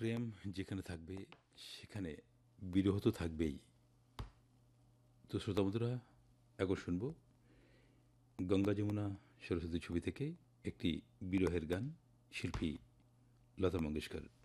প্রেম যেখানে থাকবে সেখানে বিরহ তো থাকবেই। তো শ্রোতা বন্ধুরা, এখন শুনব গঙ্গা যমুনা সরস্বতী ছবি থেকে একটি বিরহের গান, শিল্পী লতা মঙ্গেশকর।